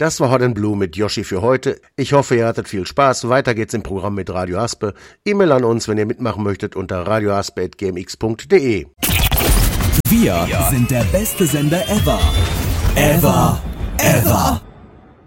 Das war Hot & Blue mit Yoshi für heute. Ich hoffe, ihr hattet viel Spaß. Weiter geht's im Programm mit Radio Aspe. E-Mail an uns, wenn ihr mitmachen möchtet, unter radioaspe@gmx.de. Wir sind der beste Sender ever. Ever.